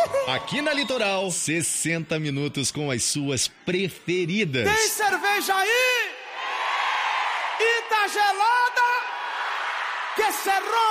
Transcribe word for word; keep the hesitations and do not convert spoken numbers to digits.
Aqui na Litoral, sessenta minutos com as suas preferidas. Tem cerveja aí? E tá gelada? Que cerrou?